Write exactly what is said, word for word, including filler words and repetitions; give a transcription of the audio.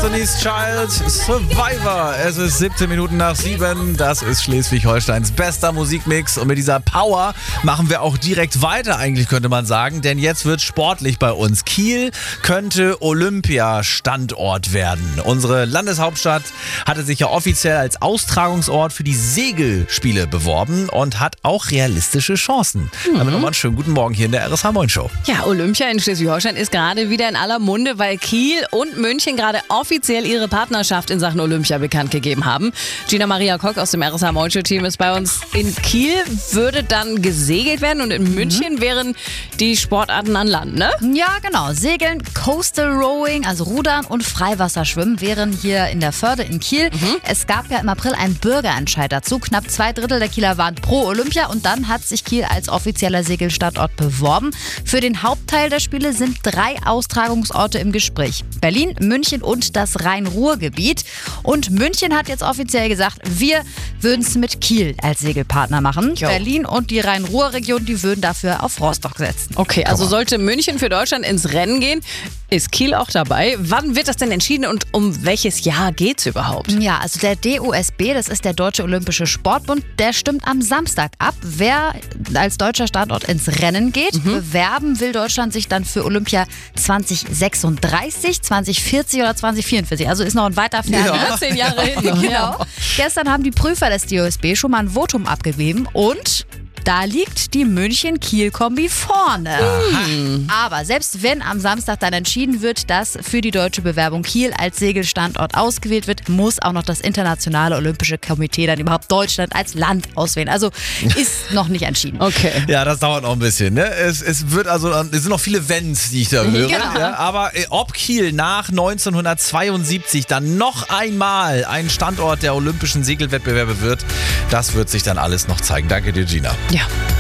Destiny's Child, Survivor. Es ist siebzehn Minuten nach sieben. Das ist Schleswig-Holsteins bester Musikmix. Und mit dieser Power machen wir auch direkt weiter, eigentlich könnte man sagen. Denn jetzt wird sportlich bei uns. Kiel könnte Olympiastandort werden. Unsere Landeshauptstadt hatte sich ja offiziell als Austragungsort für die Segelspiele beworben und hat auch realistische Chancen. Mhm. Damit nochmal einen schönen guten Morgen hier in der R S H Moin Show. Ja, Olympia in Schleswig-Holstein ist gerade wieder in aller Munde, weil Kiel und München gerade offiziell ihre Partnerschaft in Sachen Olympia bekannt gegeben haben. Gina Maria Kock aus dem R S H Moin Show Team ist bei uns. In Kiel würde dann gesegelt werden und in München mhm. wären die Sportarten an Land, ne? Ja, genau. Segeln, Coastal Rowing, also Rudern und Freiwasserschwimmen wären hier in der Förde in Kiel. Mhm. Es gab ja im April einen Bürgerentscheid dazu. Knapp zwei Drittel der Kieler waren pro Olympia und dann hat sich Kiel als offizieller Segelstandort beworben. Für den Hauptteil der Spiele sind drei Austragungsorte im Gespräch. Berlin, München und das Rhein-Ruhr-Gebiet. Und München hat jetzt offiziell gesagt, wir würden es mit Kiel als Segelpartner machen. Jo. Berlin und die Rhein-Ruhr-Region, die würden dafür auf Rostock setzen. Okay, also sollte München für Deutschland ins Rennen gehen, ist Kiel auch dabei. Wann wird das denn entschieden und um welches Jahr geht's überhaupt? Ja, also der D O S B, das ist der Deutsche Olympische Sportbund, der stimmt am Samstag ab, wer als deutscher Standort ins Rennen geht. Mhm. Bewerben will Deutschland sich dann für Olympia zwanzig sechsunddreißig, zwanzig vierzig oder zwanzig vierundvierzig. Also ist noch ein weiter Ferne. Ja, zehn Jahre hin. Genau. Ja. Gestern haben die Prüfer des D O S B schon mal ein Votum abgegeben und da liegt die München-Kiel-Kombi vorne. Mhm. Aber selbst wenn am Samstag dann entschieden wird, dass für die deutsche Bewerbung Kiel als Segelstandort ausgewählt wird, muss auch noch das Internationale Olympische Komitee dann überhaupt Deutschland als Land auswählen. Also ist noch nicht entschieden. Okay. Ja, das dauert noch ein bisschen. Ne? Es, es wird also, es sind noch viele Wenns, die ich da höre. Genau. Ja, aber ob Kiel nach neunzehnhundertzweiundsiebzig dann noch einmal ein Standort der olympischen Segelwettbewerbe wird, das wird sich dann alles noch zeigen. Danke dir, Gina. Ja.